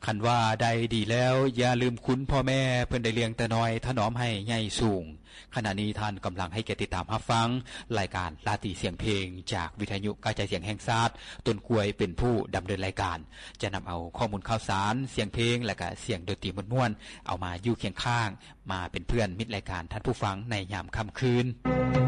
คันว่าได้ดีแล้วอย่าลืมคุณพ่อแม่เพิ่นได้เลี้ยงแต่น้อยถนอมให้ใหญ่สูงขณะนี้ท่านกำลังให้แก่ติดตามรับฟังรายการราตรีเสียงเพลงจากวิทยุกระจายเสียงแห่งชาติต้นกล้วยเป็นผู้ดำเนินรายการจะนำเอาข้อมูลข่าวสารเสียงเพลงและก็เสียงดนตรีม่วนๆเอามาอยู่เคียงข้างมาเป็นเพื่อนมิตรรายการท่านผู้ฟังในยามค่ำคืน